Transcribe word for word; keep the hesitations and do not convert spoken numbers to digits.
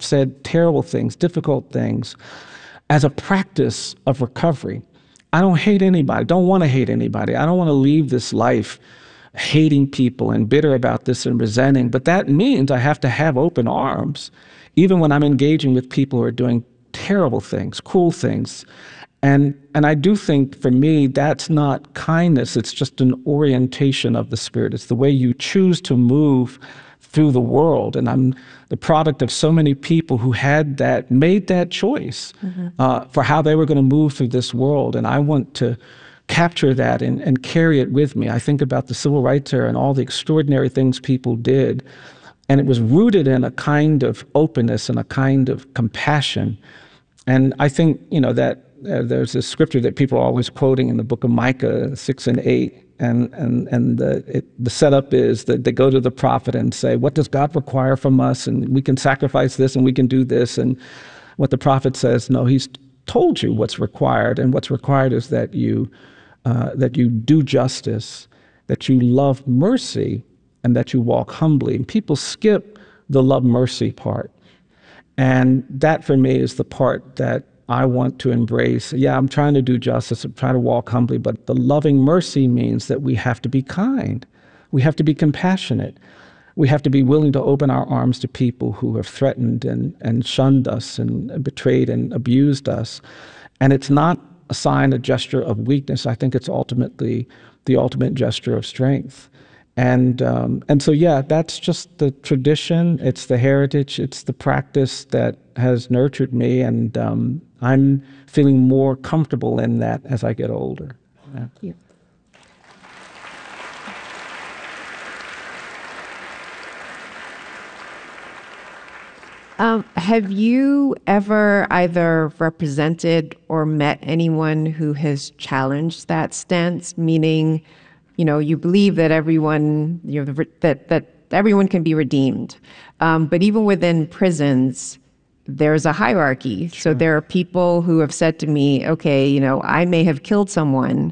said terrible things, difficult things, as a practice of recovery. I don't hate anybody, don't want to hate anybody. I don't want to leave this life hating people and bitter about this and resenting, but that means I have to have open arms, even when I'm engaging with people who are doing terrible things, cruel things. And and I do think, for me, that's not kindness. It's just an orientation of the Spirit. It's the way you choose to move through the world. And I'm the product of so many people who had that, made that choice mm-hmm. uh, for how they were going to move through this world. And I want to capture that and, and carry it with me. I think about the Civil Rights era and all the extraordinary things people did. And it was rooted in a kind of openness and a kind of compassion. And I think, you know, that Uh, there's this scripture that people are always quoting in the book of Micah six and eight, and and and the it, the setup is that they go to the prophet and say, "What does God require from us? And we can sacrifice this, and we can do this." And what the prophet says, "No, He's told you what's required, and what's required is that you uh, that you do justice, that you love mercy, and that you walk humbly." And people skip the love mercy part, and that for me is the part that I want to embrace. Yeah, I'm trying to do justice, I'm trying to walk humbly, but the loving mercy means that we have to be kind. We have to be compassionate. We have to be willing to open our arms to people who have threatened and, and shunned us and betrayed and abused us. And it's not a sign, a gesture of weakness. I think it's ultimately the ultimate gesture of strength. And um, and so, yeah, that's just the tradition. It's the heritage. It's the practice that has nurtured me. And um, I'm feeling more comfortable in that as I get older. Yeah. Thank you. Um, have you ever either represented or met anyone who has challenged that stance, meaning, you know, you believe that everyone, you know, that that everyone can be redeemed, um, but even within prisons, there's a hierarchy. Sure. So there are people who have said to me, "Okay, you know, I may have killed someone,